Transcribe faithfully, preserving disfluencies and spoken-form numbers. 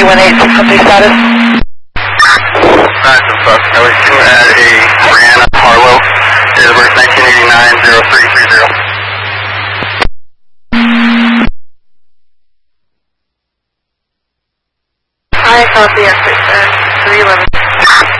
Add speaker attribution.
Speaker 1: one eight six, company status.
Speaker 2: Nice and fuck. I was two at a Brianna Harlow, date of birth nineteen eighty-nine, zero three three zero.
Speaker 1: I copy, exit three eleven